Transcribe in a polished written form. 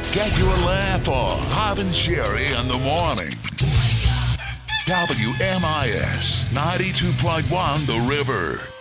Get your laugh on. Bob and Sherry in the morning. WMIS 92.1 The River.